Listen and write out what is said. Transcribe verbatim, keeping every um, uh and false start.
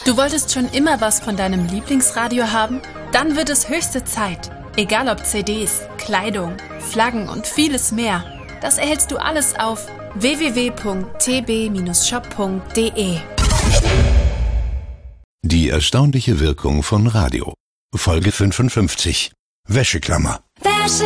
Du wolltest schon immer was von deinem Lieblingsradio haben? Dann wird es höchste Zeit. Egal ob C Ds, Kleidung, Flaggen und vieles mehr. Das erhältst du alles auf w w w punkt t b shop punkt d e. Die erstaunliche Wirkung von Radio. Folge fünfundfünfzig. Wäscheklammer.